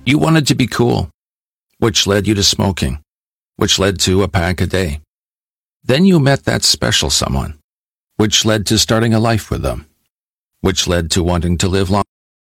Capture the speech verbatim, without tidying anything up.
You wanted to be cool, which led you to smoking, which led to a pack a day. Then you met that special someone, which led to starting a life with them, which led to wanting to live long.